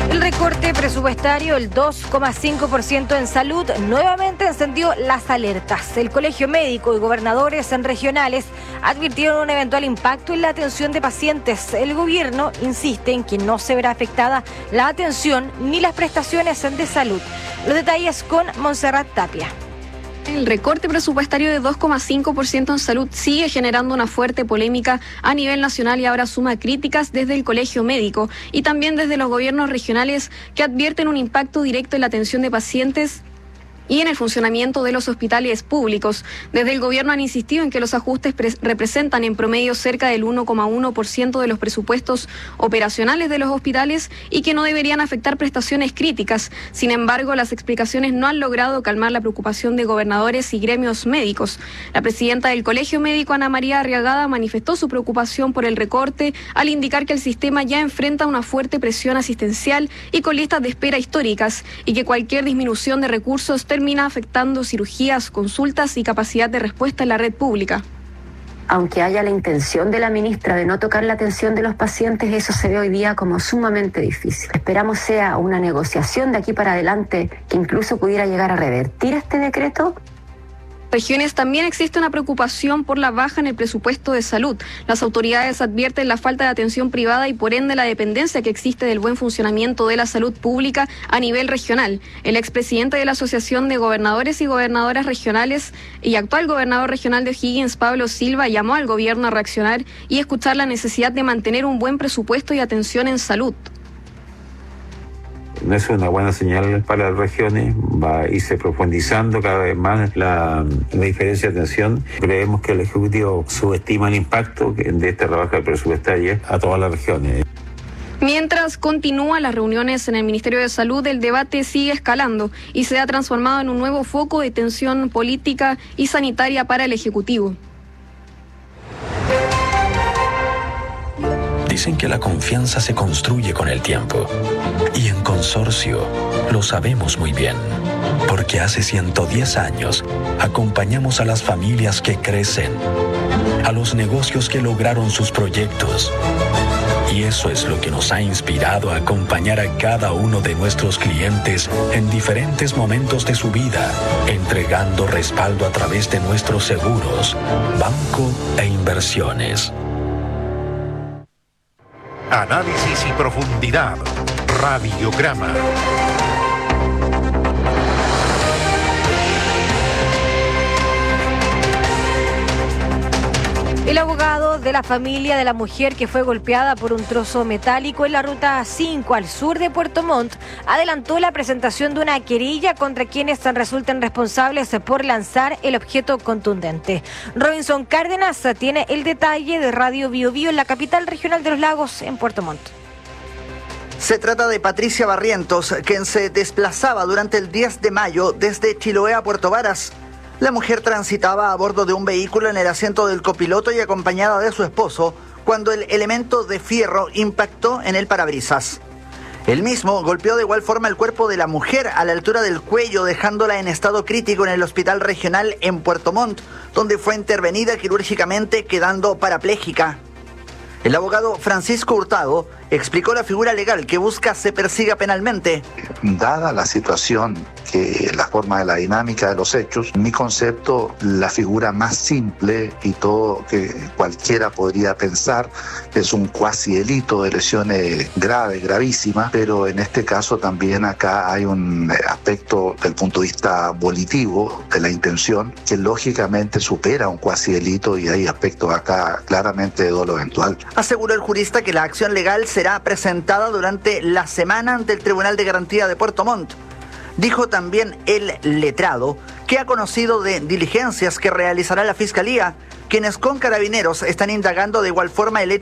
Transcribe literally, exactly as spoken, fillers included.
El recorte presupuestario, el dos coma cinco por ciento en salud, nuevamente encendió las alertas. El Colegio Médico y gobernadores regionales advirtieron un eventual impacto en la atención de pacientes. El gobierno insiste en que no se verá afectada la atención ni las prestaciones de salud. Los detalles con Montserrat Tapia. El recorte presupuestario de dos coma cinco por ciento en salud sigue generando una fuerte polémica a nivel nacional y ahora suma críticas desde el Colegio Médico y también desde los gobiernos regionales que advierten un impacto directo en la atención de pacientes y en el funcionamiento de los hospitales públicos. Desde el gobierno han insistido en que los ajustes representan en promedio cerca del uno coma uno por ciento de los presupuestos operacionales de los hospitales y que no deberían afectar prestaciones críticas. Sin embargo, las explicaciones no han logrado calmar la preocupación de gobernadores y gremios médicos. La presidenta del Colegio Médico, Ana María Arriagada, manifestó su preocupación por el recorte al indicar que el sistema ya enfrenta una fuerte presión asistencial y con listas de espera históricas y que cualquier disminución de recursos termina afectando cirugías, consultas y capacidad de respuesta en la red pública. Aunque haya la intención de la ministra de no tocar la atención de los pacientes, eso se ve hoy día como sumamente difícil. Esperamos sea una negociación de aquí para adelante que incluso pudiera llegar a revertir este decreto. Regiones también existe una preocupación por la baja en el presupuesto de salud. Las autoridades advierten la falta de atención privada y por ende la dependencia que existe del buen funcionamiento de la salud pública a nivel regional. El expresidente de la Asociación de Gobernadores y Gobernadoras Regionales y actual gobernador regional de O'Higgins, Pablo Silva, llamó al gobierno a reaccionar y escuchar la necesidad de mantener un buen presupuesto y atención en salud. No es una buena señal para las regiones, va a irse profundizando cada vez más la, la diferencia de atención. Creemos que el Ejecutivo subestima el impacto de esta rebaja presupuestaria a todas las regiones. Mientras continúan las reuniones en el Ministerio de Salud, el debate sigue escalando y se ha transformado en un nuevo foco de tensión política y sanitaria para el Ejecutivo. Dicen que la confianza se construye con el tiempo. Y en Consorcio lo sabemos muy bien. Porque hace ciento diez años acompañamos a las familias que crecen, a los negocios que lograron sus proyectos. Y eso es lo que nos ha inspirado a acompañar a cada uno de nuestros clientes en diferentes momentos de su vida, entregando respaldo a través de nuestros seguros, banco e inversiones. Análisis y profundidad. Radiograma. El abogado de la familia de la mujer que fue golpeada por un trozo metálico en la ruta cinco al sur de Puerto Montt adelantó la presentación de una querella contra quienes resulten responsables por lanzar el objeto contundente. Robinson Cárdenas tiene el detalle de Radio Bio Bio en la capital regional de los lagos, en Puerto Montt. Se trata de Patricia Barrientos, quien se desplazaba durante el diez de mayo desde Chiloé a Puerto Varas. La mujer transitaba a bordo de un vehículo en el asiento del copiloto y acompañada de su esposo cuando el elemento de fierro impactó en el parabrisas. El mismo golpeó de igual forma el cuerpo de la mujer a la altura del cuello, dejándola en estado crítico en el hospital regional en Puerto Montt, donde fue intervenida quirúrgicamente quedando parapléjica. El abogado Francisco Hurtado explicó la figura legal que busca se persiga penalmente. Dada la situación, que la forma de la dinámica de los hechos, en mi concepto, la figura más simple y todo que cualquiera podría pensar es un cuasi delito de lesiones graves, gravísimas, pero en este caso también acá hay un aspecto del punto de vista volitivo de la intención que lógicamente supera un cuasi delito y hay aspectos acá claramente de dolo eventual. Aseguró el jurista que la acción legal será presentada durante la semana ante el Tribunal de Garantía de Puerto Montt. Dijo también el letrado que ha conocido de diligencias que realizará la Fiscalía, quienes con Carabineros están indagando de igual forma el hecho